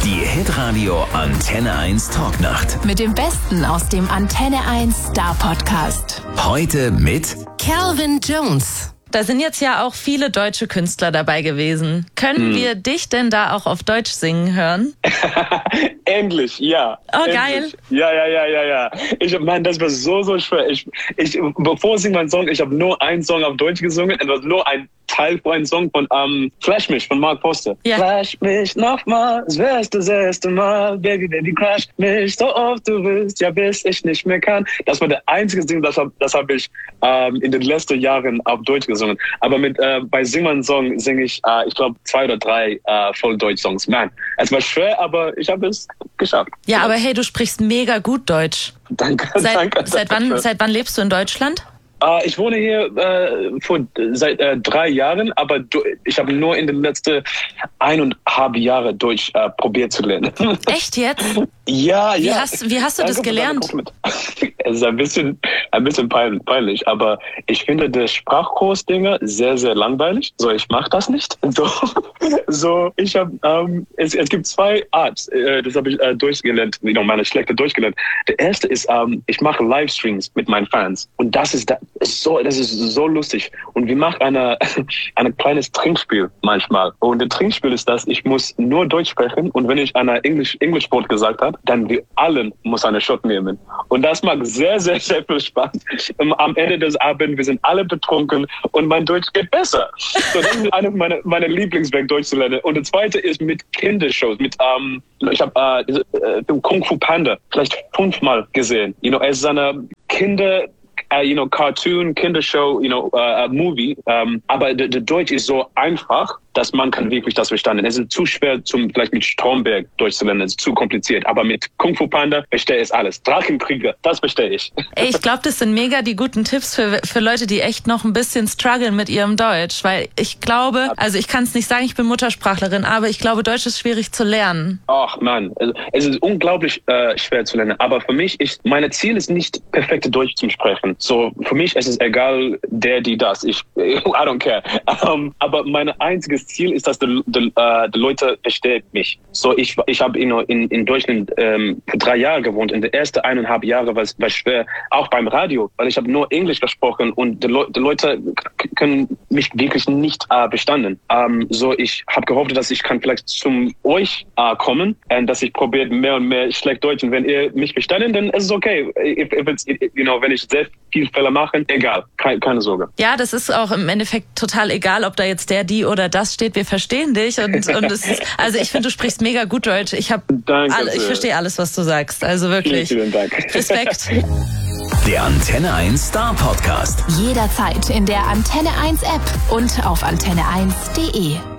Die Hitradio Antenne 1 Talknacht. Mit dem Besten aus dem Antenne 1 Star Podcast. Heute mit Calvin Jones. Da sind jetzt ja auch viele deutsche Künstler dabei gewesen. Können wir dich denn da auch auf Deutsch singen hören? Endlich, ja. Oh, endlich. geil. Ja. Das war so schwer. Bevor ich meinen Song, ich habe nur einen Song auf Deutsch gesungen und das war nur ein Teil von einem Song von Flash mich von Mark Foster. Ja. Flash mich nochmal, es wär's das erste Mal, Baby, crash mich so oft du willst, ja bis ich nicht mehr kann. Das war der einzige Ding, das hab ich in den letzten Jahren auf Deutsch gesungen. Aber bei Sing meinen Song singe ich, ich glaube, 2 oder 3 Volldeutsch-Songs. Man, es war schwer, aber ich habe es geschafft. Ja, aber hey, du sprichst mega gut Deutsch. Danke. Seit wann lebst du in Deutschland? Ich wohne hier seit 3 Jahren, aber ich habe nur in den letzten 1,5 Jahren Deutsch probiert zu lernen. Echt jetzt? Ja. Wie hast du das gelernt? Es ist ein bisschen peinlich, aber ich finde das Sprachkurs-Dinger sehr, sehr langweilig. So, ich mache das nicht. So, ich habe, es gibt 2 Arts, das habe ich durchgelernt, meine schlechte durchgelernt. Der erste ist, ich mache Livestreams mit meinen Fans und das ist so lustig. Und wir machen ein kleines Trinkspiel manchmal. Und das Trinkspiel ist das, ich muss nur Deutsch sprechen und wenn ich einer Englisch-Wort gesagt habe, dann wir allen muss eine Shot nehmen. Und das macht sehr, sehr, sehr viel Spaß. Am Ende des Abends, wir sind alle betrunken und mein Deutsch geht besser. So, das ist einer meiner Lieblingswege, Deutsch zu lernen. Und der zweite ist mit Kindershows. Ich habe Kung Fu Panda vielleicht 5-mal gesehen. Es ist eine Cartoon, Kindershow, Movie. Aber der Deutsch ist so einfach, dass man kann wirklich das verstehen. Es ist zu schwer, vielleicht mit Stromberg Deutsch zu lernen. Es ist zu kompliziert. Aber mit Kung Fu Panda verstehe ich alles. Drachenkrieger, das verstehe ich. Ey, ich glaube, das sind mega die guten Tipps für Leute, die echt noch ein bisschen strugglen mit ihrem Deutsch. Weil ich glaube, also ich kann es nicht sagen, ich bin Muttersprachlerin, aber ich glaube, Deutsch ist schwierig zu lernen. Ach man, es ist unglaublich schwer zu lernen. Aber für mich mein Ziel ist nicht, perfekte Deutsch zu sprechen. So, für mich ist es egal, die, das. I don't care. Aber mein einziges Ziel ist, dass die Leute verstehen mich. So, ich habe in Deutschland für 3 Jahre gewohnt. In den ersten 1,5 Jahren war es schwer, auch beim Radio, weil ich habe nur Englisch gesprochen und die Leute können mich wirklich nicht verstanden. So, ich habe gehofft, dass ich kann vielleicht zum euch kommen und dass ich probiert mehr und mehr schlecht Deutsch. Und wenn ihr mich verstanden, dann ist es okay. Wenn ich sehr viel Fehler mache, egal, keine Sorge. Ja, das ist auch im Endeffekt total egal, ob da jetzt die oder das steht. Wir verstehen dich und es ist, also ich finde, du sprichst mega gut Deutsch. Ich verstehe alles, was du sagst. Also wirklich. Vielen Dank. Respekt. der Antenne 1 Star Podcast. Jederzeit in der Antenne 1 App und auf antenne1.de.